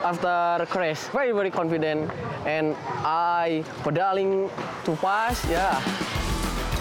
After crash, very confident, and I pedaling too fast. Yeah,